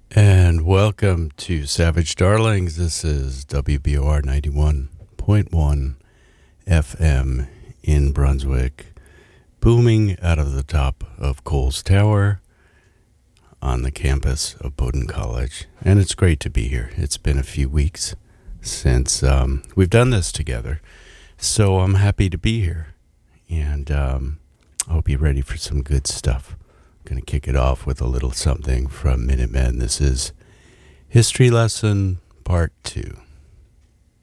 And welcome to Savage Darlings. This is WBOR 91.1 FM in Brunswick, booming out of the top of Coles Tower on the campus of Bowdoin College. And it's great to be here. It's been a few weeks since we've done this together, so I'm happy to be here. And I hope you're ready for some good stuff. Going to kick it off with a little something from Minutemen. This is History Lesson Part 2.